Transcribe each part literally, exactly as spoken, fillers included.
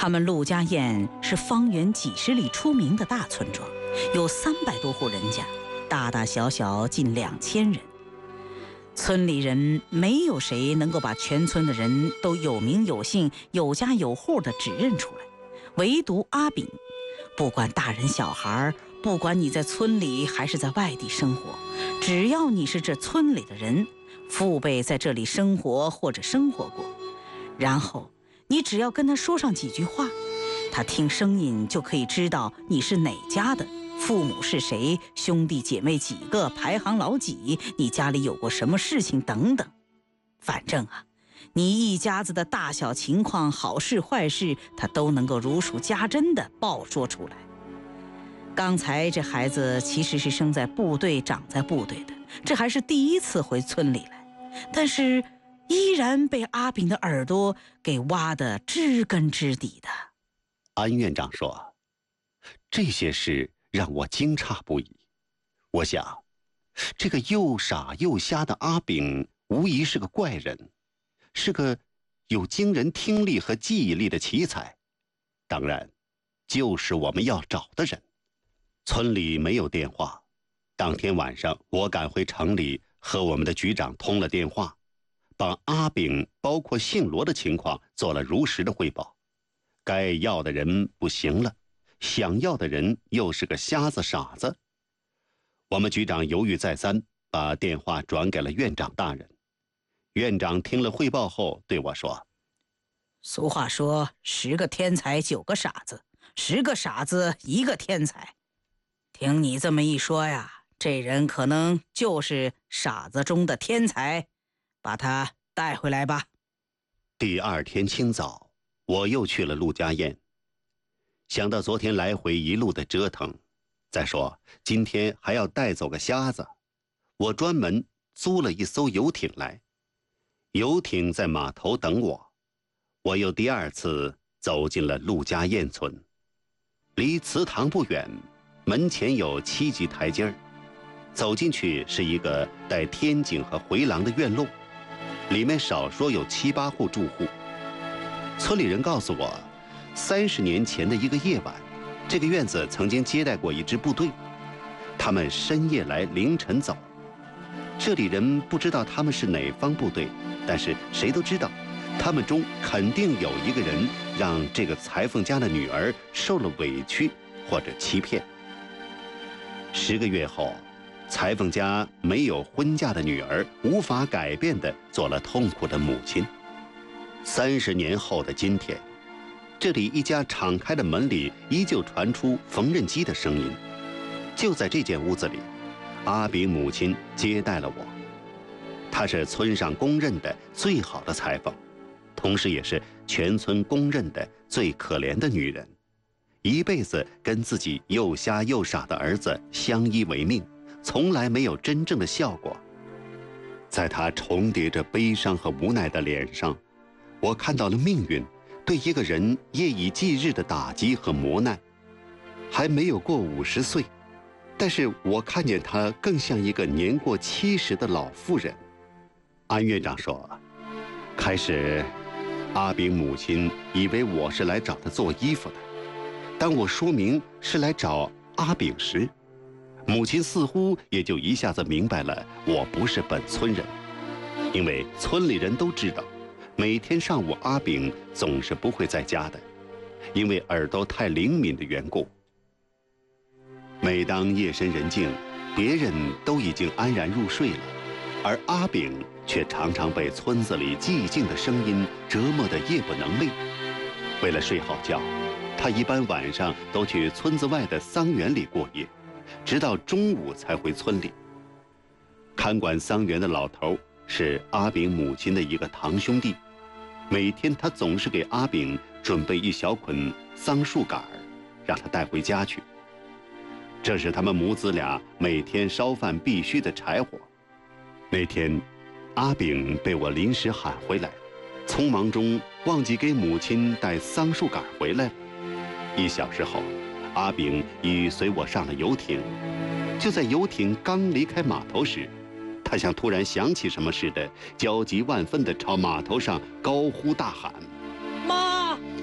他们陆家堰是方圆几十里出名的大村庄，有三百多户人家，大大小小近两千人。村里人没有谁能够把全村的人都有名有姓、有家有户的指认出来，唯独阿炳，不管大人小孩，不管你在村里还是在外地生活，只要你是这村里的人，父辈在这里生活或者生活过，然后你只要跟他说上几句话，他听声音就可以知道你是哪家的，父母是谁，兄弟姐妹几个，排行老几，你家里有过什么事情等等。反正啊，你一家子的大小情况，好事坏事，他都能够如数家珍地报说出来。刚才这孩子其实是生在部队长在部队的，这还是第一次回村里来，但是依然被阿炳的耳朵给挖得知根知底的。 安院长说，这些事让我惊诧不已。我想，这个又傻又瞎的阿炳无疑是个怪人，是个有惊人听力和记忆力的奇才，当然就是我们要找的人。村里没有电话，当天晚上我赶回城里和我们的局长通了电话，把阿炳包括姓罗的情况做了如实的汇报。该要的人不行了，想要的人又是个瞎子傻子。我们局长犹豫再三，把电话转给了院长大人。院长听了汇报后对我说， 俗话说，十个天才九个傻子，十个傻子一个天才。听你这么一说呀，这人可能就是傻子中的天才，把他带回来吧。 第二天清早，我又去了陆家堰。想到昨天来回一路的折腾，再说今天还要带走个瞎子，我专门租了一艘游艇来。游艇在码头等我，我又第二次走进了陆家堰村。离祠堂不远，门前有七级台阶儿，走进去是一个带天井和回廊的院落，里面少说有七八户住户。村里人告诉我，三十年前的一个夜晚，这个院子曾经接待过一支部队，他们深夜来，凌晨走。这里人不知道他们是哪方部队，但是谁都知道，他们中肯定有一个人让这个裁缝家的女儿受了委屈或者欺骗。十个月后，裁缝家没有婚嫁的女儿，无法改变地做了痛苦的母亲。三十年后的今天，这里一家敞开的门里依旧传出缝纫机的声音。就在这间屋子里，阿炳母亲接待了我。她是村上公认的最好的裁缝，同时也是全村公认的最可怜的女人。一辈子跟自己又瞎又傻的儿子相依为命，从来没有真正的笑过。在他重叠着悲伤和无奈的脸上，我看到了命运对一个人夜以继日的打击和磨难。还没有过五十岁，但是我看见他更像一个年过七十的老妇人。安院长说，开始阿炳母亲以为我是来找他做衣服的，当我说明是来找阿炳时，母亲似乎也就一下子明白了我不是本村人。因为村里人都知道，每天上午阿炳总是不会在家的，因为耳朵太灵敏的缘故。每当夜深人静，别人都已经安然入睡了，而阿炳却常常被村子里寂静的声音折磨得夜不能寐。为了睡好觉，他一般晚上都去村子外的桑园里过夜，直到中午才回村里。看管桑园的老头是阿炳母亲的一个堂兄弟，每天他总是给阿炳准备一小捆桑树杆，让他带回家去。这是他们母子俩每天烧饭必须的柴火。那天，阿炳被我临时喊回来，匆忙中忘记给母亲带桑树杆回来了。一小时后，阿炳已随我上了游艇。就在游艇刚离开码头时，他像突然想起什么似的，焦急万分地朝码头上高呼大喊：“ 妈，我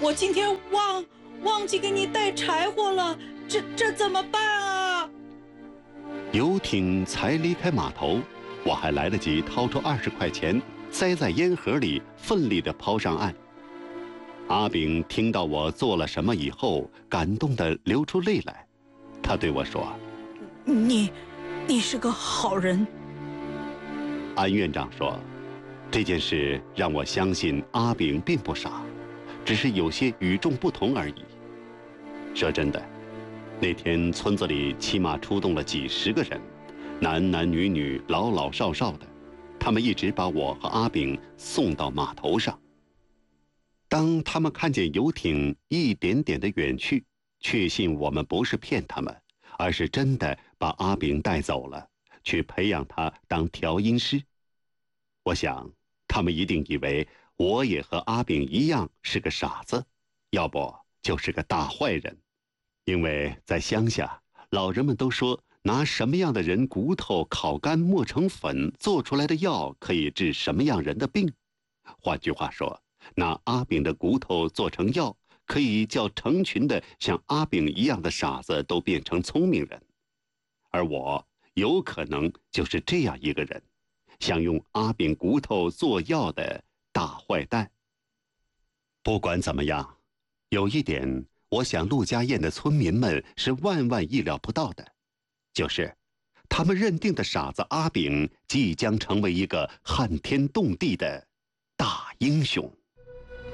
我今天忘忘记给你带柴火了，这这怎么办啊？ 游艇才离开码头，我还来得及掏出二十块钱，塞在烟盒里，奋力地抛上岸。阿炳听到我做了什么以后，感动得流出泪来。他对我说：“ 你，你是个好人。” 安院长说：“这件事让我相信阿炳并不傻，只是有些与众不同而已。”说真的，那天村子里起码出动了几十个人，男男女女、老老少少的，他们一直把我和阿炳送到码头上。当他们看见游艇一点点的远去，确信我们不是骗他们，而是真的把阿炳带走了，去培养他当调音师。我想，他们一定以为我也和阿炳一样是个傻子，要不就是个大坏人。因为在乡下，老人们都说，拿什么样的人骨头烤干磨成粉做出来的药可以治什么样人的病。换句话说，拿阿炳的骨头做成药，可以叫成群的像阿炳一样的傻子都变成聪明人。而我有可能就是这样一个人，想用阿炳骨头做药的大坏蛋。不管怎么样，有一点我想陆家堰的村民们是万万意料不到的，就是他们认定的傻子阿炳即将成为一个撼天动地的大英雄。